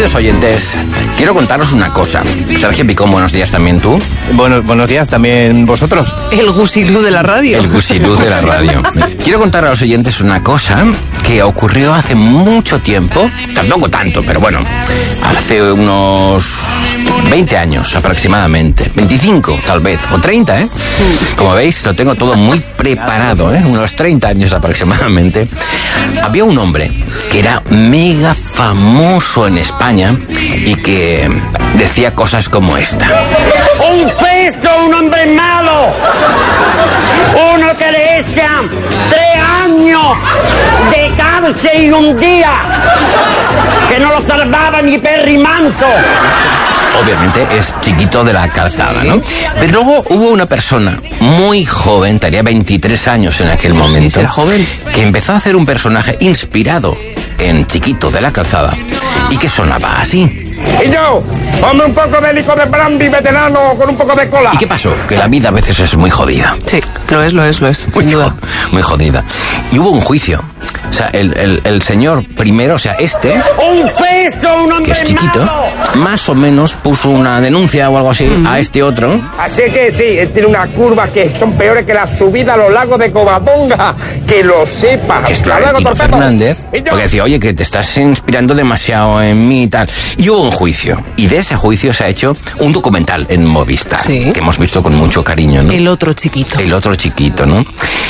Queridos oyentes, quiero contaros una cosa. Sergio Picón, buenos días también tú. Buenos días también vosotros. El gusilú de la radio. El gusilú de la radio. Quiero contar a los oyentes una cosa que ocurrió hace mucho tiempo, tampoco tanto, pero bueno, hace unos 20 años aproximadamente, 25 tal vez, o 30, ¿eh? Como veis, lo tengo todo muy preparado, ¿eh? Unos 30 años aproximadamente. Había un hombre que era mega famoso en España y que decía cosas como esta. Un festo, un hombre malo, uno que le echan 3 años de cárcel y un día, que no lo salvaba ni Perry Manso. Obviamente es Chiquito de la Calzada, ¿no? Pero luego hubo una persona muy joven, tenía 23 años en aquel momento, era joven, que empezó a hacer un personaje inspirado en Chiquito de la Calzada y que sonaba así. Y yo, ponme un poco de licor de brandy veterano con un poco de cola. ¿Y qué pasó? Que la vida a veces es muy jodida. Sí, lo es. Muy, sin duda. muy jodida. Y hubo un juicio. O sea, el señor primero, o sea, un festo, un que hombre es Chiquito, malo. más o menos puso una denuncia o algo así a este otro. Así que sí, tiene una curva que son peores que la subida a los lagos de Covadonga. Que lo sepas. Que es Florentino Fernández, porque decía, oye, que te estás inspirando demasiado en mí y tal. Y hubo un juicio. Y de ese juicio se ha hecho un documental en Movistar, sí, que hemos visto con mucho cariño, ¿no? El otro Chiquito. El otro Chiquito, ¿no?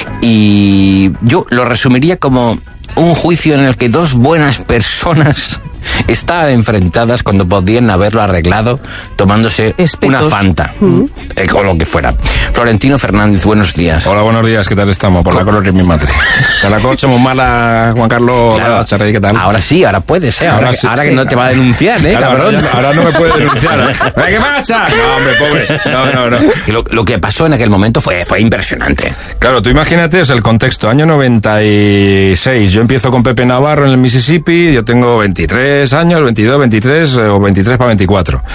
Y yo lo resumiría como un juicio en el que dos buenas personas estaban enfrentadas cuando podían haberlo arreglado tomándose Espetos. una Fanta, o lo que fuera. Florentino Fernández, buenos días. Hola, buenos días, ¿qué tal estamos? Por la color de mi madre. La coche muy mala, Juan Carlos. Claro. Hola, Charly, ¿qué tal? Ahora sí, ahora puedes, ¿eh? Ahora sí, que sí. no te va a denunciar, ¿eh, Claro, cabrón? ahora no me puede denunciar. ¿Qué pasa? No, hombre, pobre. No. Y lo que pasó en aquel momento fue impresionante. Claro, tú imagínate, es el contexto, año 96. Yo empiezo con Pepe Navarro en el Mississippi, yo tengo 23 años, 22, 23 o 23 para 24.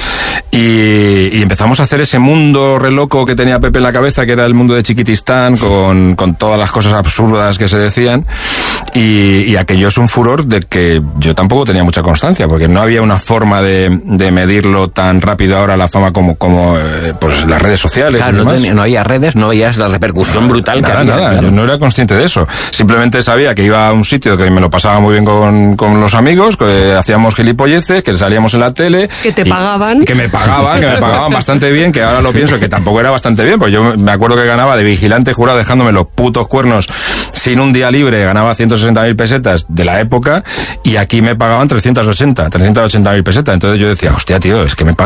Y empezamos a hacer ese mundo re loco que tenía Pepe en la cabeza, que era el mundo de Chiquitistán, con todas las cosas absurdas que se decían. Y aquello es un furor del que yo tampoco tenía mucha constancia, porque no había una forma de medirlo tan rápido ahora la fama como pues las redes sociales. Claro, y demás. no había redes, no veías la repercusión brutal que había. Nada, claro. yo no era consciente de eso. Simplemente sabía que iba a un sitio que me lo pasaba muy bien con los amigos, que hacíamos gilipolleces, que salíamos en la tele. Que te pagaban. Que me pagaban bastante bien, que ahora lo pienso que tampoco era bastante bien, pues yo me acuerdo que ganaba de vigilante jurado dejándome los putos cuernos sin un día libre, ganaba 160.000 pesetas de la época, y aquí me pagaban 380.000 pesetas. Entonces yo decía, hostia, tío, es que me pagan